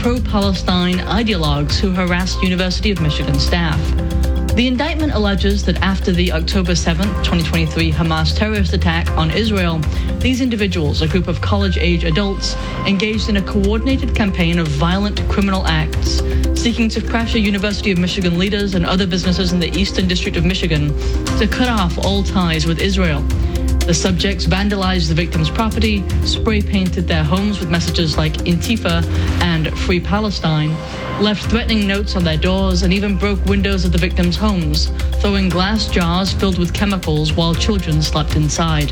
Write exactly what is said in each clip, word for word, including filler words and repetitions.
pro-Palestine ideologues who harassed University of Michigan staff. The indictment alleges that after the October seventh, twenty twenty-three Hamas terrorist attack on Israel, these individuals, a group of college-age adults, engaged in a coordinated campaign of violent criminal acts, seeking to pressure University of Michigan leaders and other businesses in the Eastern District of Michigan to cut off all ties with Israel. The subjects vandalized the victims' property, spray-painted their homes with messages like Intifa and Free Palestine, left threatening notes on their doors, and even broke windows of the victims' homes, throwing glass jars filled with chemicals while children slept inside.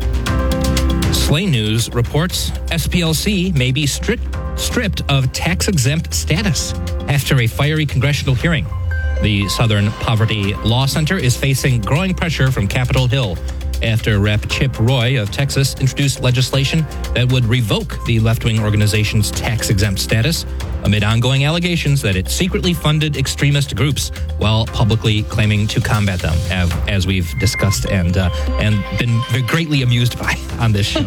Slay News reports S P L C may be stri- stripped of tax-exempt status after a fiery congressional hearing. The Southern Poverty Law Center is facing growing pressure from Capitol Hill after Representative Chip Roy of Texas introduced legislation that would revoke the left-wing organization's tax-exempt status amid ongoing allegations that it secretly funded extremist groups while publicly claiming to combat them, as we've discussed and uh, and been greatly amused by on this show.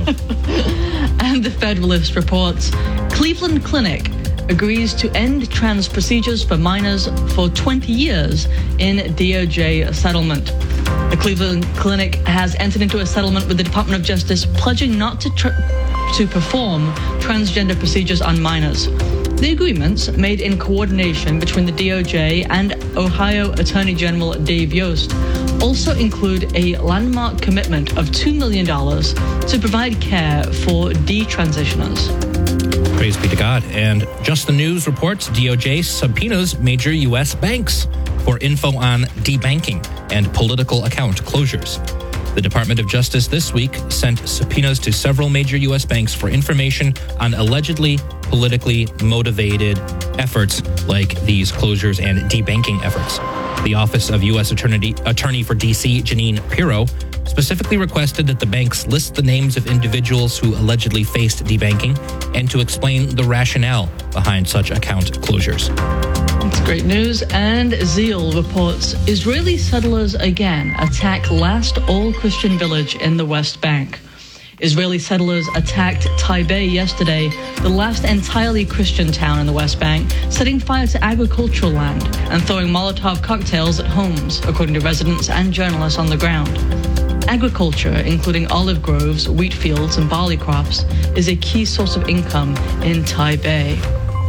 And the Federalist reports, Cleveland Clinic agrees to end trans procedures for minors for twenty years in D O J settlement. The Cleveland Clinic has entered into a settlement with the Department of Justice, pledging not to tr- to perform transgender procedures on minors. The agreements, made in coordination between the D O J and Ohio Attorney General Dave Yost, also include a landmark commitment of two million dollars to provide care for detransitioners. Praise be to God. And Just the News reports D O J subpoenas major U S banks for info on debanking and political account closures. The Department of Justice this week sent subpoenas to several major U S banks for information on allegedly politically motivated efforts like these closures and debanking efforts. The Office of U S Attorney, Attorney for D C, Janine Pirro, specifically requested that the banks list the names of individuals who allegedly faced debanking and to explain the rationale behind such account closures. It's great news. And Zeal reports, Israeli settlers again attack last all-Christian village in the West Bank. Israeli settlers attacked Taibeh yesterday, the last entirely Christian town in the West Bank, setting fire to agricultural land and throwing Molotov cocktails at homes, according to residents and journalists on the ground. Agriculture, including olive groves, wheat fields, and barley crops, is a key source of income in Taibeh.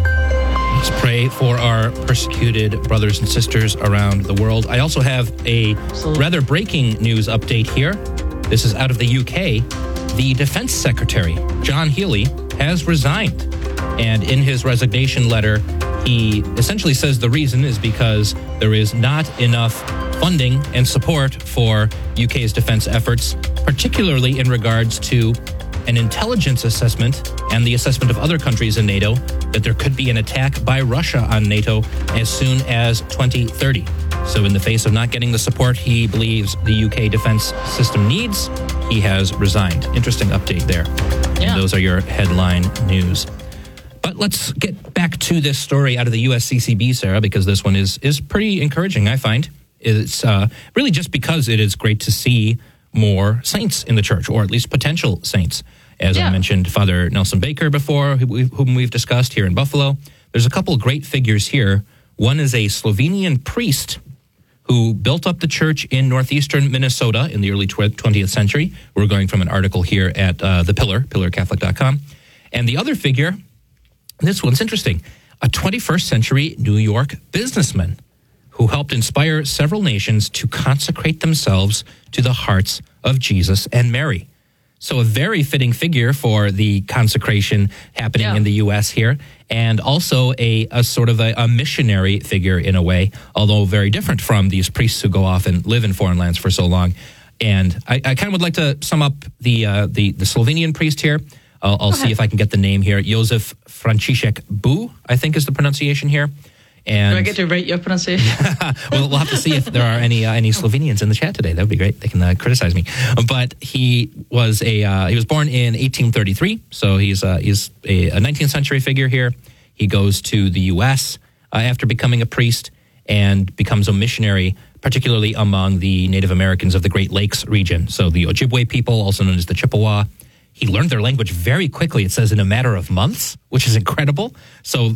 Let's pray for our persecuted brothers and sisters around the world. I also have a Absolutely. rather breaking news update here. This is out of the U K. The Defense Secretary, John Healey, has resigned. And in his resignation letter, he essentially says the reason is because there is not enough funding and support for U K's defense efforts, particularly in regards to an intelligence assessment and the assessment of other countries in NATO that there could be an attack by Russia on NATO as soon as twenty thirty. So in the face of not getting the support he believes the U K defense system needs, he has resigned. Interesting update there. Yeah. And those are your headline news. But let's get back to this story out of the U S C C B, Sarah, because this one is is pretty encouraging, I find. It's uh, really just because it is great to see more saints in the church, or at least potential saints. As yeah. I mentioned, Father Nelson Baker before, whom we've discussed here in Buffalo. There's a couple of great figures here. One is a Slovenian priest who built up the church in northeastern Minnesota in the early twentieth century. We're going from an article here at uh, The Pillar, pillar catholic dot com. And the other figure, this one's interesting, a twenty-first century New York businessman who helped inspire several nations to consecrate themselves to the hearts of Jesus and Mary. So a very fitting figure for the consecration happening yeah. in the U S here, and also a, a sort of a, a missionary figure in a way, although very different from these priests who go off and live in foreign lands for so long. And I, I kind of would like to sum up the uh, the, the Slovenian priest here. I'll, I'll see if I can get the name here. Jozef František Bu, I think is the pronunciation here. And do I get to rate your pronunciation? Well, we'll have to see if there are any uh, any Slovenians in the chat today. That would be great. They can uh, criticize me. But he was a uh, he was born in eighteen thirty-three, so he's uh, he's a, a nineteenth century figure here. He goes to the U S uh, after becoming a priest and becomes a missionary, particularly among the Native Americans of the Great Lakes region. So the Ojibwe people, also known as the Chippewa. He learned their language very quickly, it says, in a matter of months, which is incredible. So